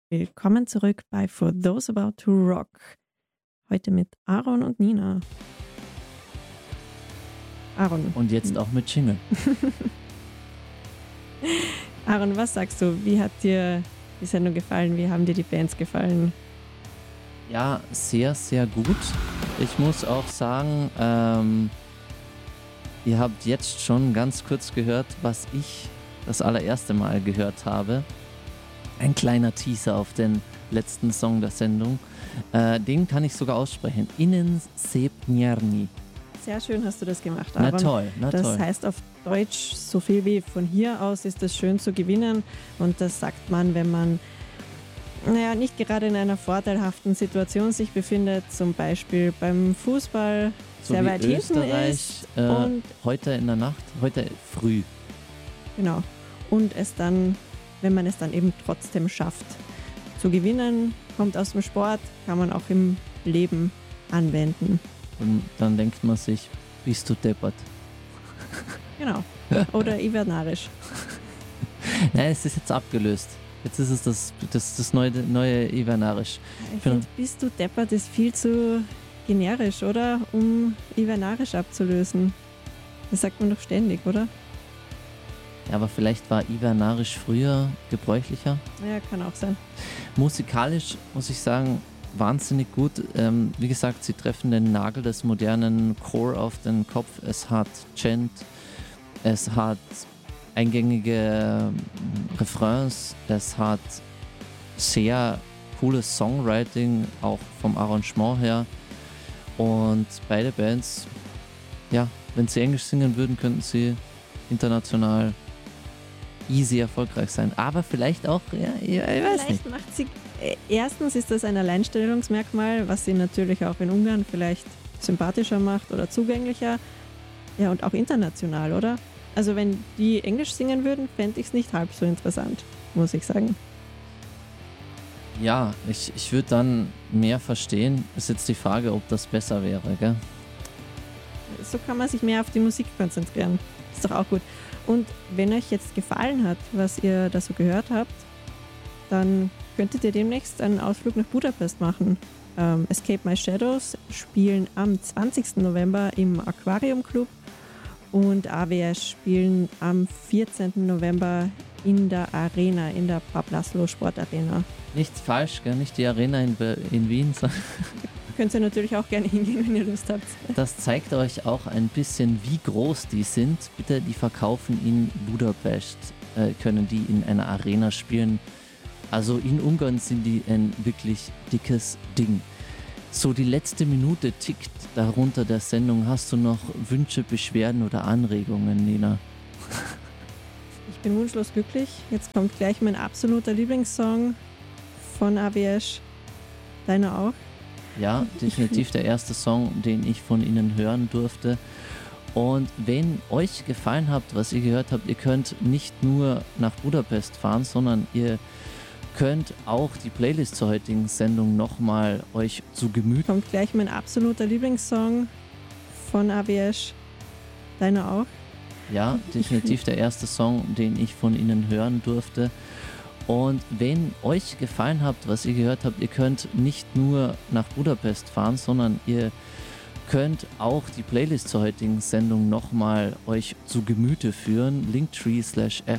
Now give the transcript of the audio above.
Willkommen zurück bei For Those About to Rock. Heute mit Aaron und Nina. Aaron. Und jetzt auch mit Jingle. Aaron, was sagst du? Wie hat dir die Sendung gefallen? Wie haben dir die Bands gefallen? Ja, sehr, sehr gut. Ich muss auch sagen, ihr habt jetzt schon ganz kurz gehört, was ich das allererste Mal gehört habe. Ein kleiner Teaser auf den letzten Song der Sendung. Den kann ich sogar aussprechen. Inen Sepnjerni. Sehr schön hast du das gemacht, Aaron. Na toll, na das toll. heißt auf Deutsch so viel wie von hier aus ist es schön zu gewinnen. Und das sagt man, wenn man nicht gerade in einer vorteilhaften Situation sich befindet, zum Beispiel beim Fußball So sehr wie weit hinten Österreich ist. Und heute in der Nacht, heute früh. genau. Und es dann, wenn man es dann eben trotzdem schafft zu gewinnen, kommt aus dem Sport, kann man auch im Leben anwenden. Und dann denkt man sich, bist du deppert? Genau. Oder ich werde narrisch. Nein, es ist jetzt abgelöst. Jetzt ist es das neue Ivernarisch. Ich finde, bist du deppert ist viel zu generisch, oder? Um Ivernarisch abzulösen. Das sagt man doch ständig, oder? Ja, aber vielleicht war Ivernarisch früher gebräuchlicher. Ja, kann auch sein. Musikalisch muss ich sagen, wahnsinnig gut. Wie gesagt, sie treffen den Nagel des modernen Core auf den Kopf. Es hat Chant, es hat eingängige Refrains, es hat sehr cooles Songwriting, auch vom Arrangement her. Und beide Bands, ja, wenn sie Englisch singen würden, könnten sie international easy erfolgreich sein. Aber vielleicht auch, ja, ich weiß nicht. Vielleicht macht sie, erstens ist das ein Alleinstellungsmerkmal, was sie natürlich auch in Ungarn vielleicht sympathischer macht oder zugänglicher. Ja, und auch international, oder? Also wenn die Englisch singen würden, fände ich es nicht halb so interessant, muss ich sagen. Ja, ich würde dann mehr verstehen. Ist jetzt die Frage, ob das besser wäre, gell? So kann man sich mehr auf die Musik konzentrieren. Ist doch auch gut. Und wenn euch jetzt gefallen hat, was ihr da so gehört habt, dann könntet ihr demnächst einen Ausflug nach Budapest machen. Escape My Shadows spielen am 20. November im Aquarium Club und AWS spielen am 14. November in der Arena, in der Pablaslo Sportarena. Nichts falsch, gell? Nicht die Arena in Wien, sondern Könnt ihr natürlich auch gerne hingehen, wenn ihr Lust habt. das zeigt euch auch ein bisschen, wie groß die sind. Bitte, die verkaufen in Budapest, können die in einer Arena spielen. Also in Ungarn sind die ein wirklich dickes Ding. So, die letzte Minute tickt darunter der Sendung. Hast du noch Wünsche, Beschwerden oder Anregungen, Nina? Ich bin wunschlos glücklich. Jetzt kommt gleich mein absoluter Lieblingssong von AWS. Deiner auch? Ja, definitiv der erste Song, den ich von ihnen hören durfte. Und wenn euch gefallen hat, was ihr gehört habt, ihr könnt nicht nur nach Budapest fahren, sondern ihr könnt auch die Playlist zur heutigen Sendung nochmal euch zu Gemüte. Kommt gleich mein absoluter Lieblingssong von AWS. Deiner auch? Ja, definitiv der erste Song, den ich von ihnen hören durfte. Und wenn euch gefallen hat, was ihr gehört habt, ihr könnt nicht nur nach Budapest fahren, sondern ihr könnt auch die Playlist zur heutigen Sendung nochmal euch zu Gemüte führen. Linktree/f